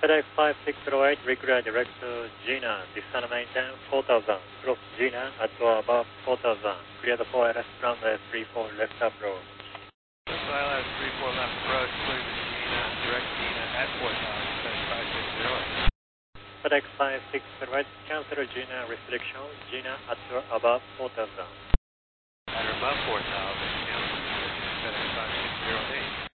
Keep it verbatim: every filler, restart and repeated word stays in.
FedEx five six zero eight, require direct to Gina, descend maintain four thousand, cross Gina at or above four thousand, clear the four L S runway three four left approach. L S three four left approach, clear the Gina, direct Gina at four thousand, FedEx five six zero eight. FedEx five six zero eight, cancel Gina restriction, Gina at or above four thousand. At or above four thousand, cancel FedEx five six zero eight.